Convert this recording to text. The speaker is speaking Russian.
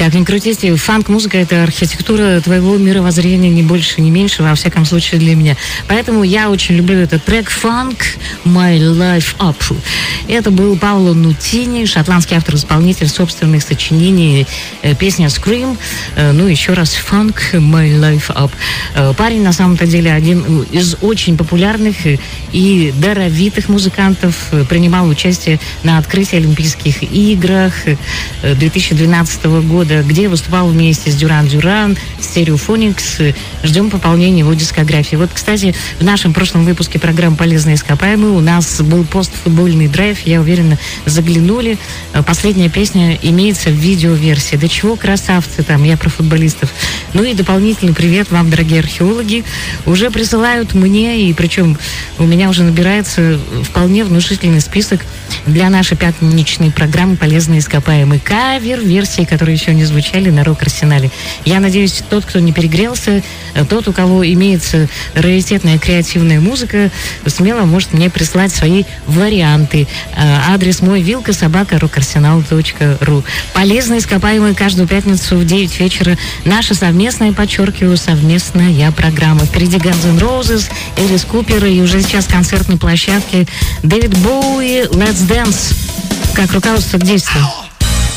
Как ни крутите, фанк-музыка — это архитектура твоего мировоззрения, ни больше, ни меньше, во всяком случае для меня. Поэтому я очень люблю этот трек «Funk My Life Up». Это был Паоло Нутини, шотландский автор-исполнитель собственных сочинений, песня «Scream», ну еще раз «Funk My Life Up». Парень, на самом-то деле, один из очень популярных и даровитых музыкантов, принимал участие на открытии Олимпийских играх 2012 года, где выступал вместе с Дюран Дюран, Стереофоникс. Ждем пополнения его дискографии. Вот, кстати, в нашем прошлом выпуске программы «Полезные ископаемые» у нас был постфутбольный драйв, я уверена, заглянули. Последняя песня имеется в видеоверсии. Да чего красавцы там, я про футболистов. Ну и дополнительный привет вам, дорогие археологи. Уже присылают мне, и причем у меня уже набирается вполне внушительный список для нашей пятничной программы «Полезные ископаемые». Кавер-версии, которые еще не звучали на рок-арсенале. Я надеюсь, тот, кто не перегрелся, тот, у кого имеется раритетная креативная музыка, смело может мне прислать свои варианты. Адрес мой vilka@rockarsenal.ru. «Полезные ископаемые» каждую пятницу в 9 вечера. Наша совместная, подчеркиваю, совместная программа. Впереди Guns N' Roses, Элис Купер и уже сейчас концертной площадке Дэвид Боуи. Let's Dance. Как руководство к действию.